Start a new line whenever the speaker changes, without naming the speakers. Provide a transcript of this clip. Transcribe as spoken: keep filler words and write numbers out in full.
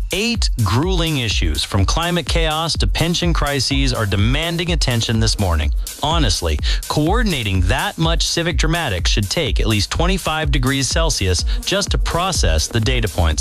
Eight grueling issues, from climate chaos to pension crises, are demanding attention this morning. Honestly, coordinating that much civic dramatics should take at least twenty-five degrees Celsius just to process the data points.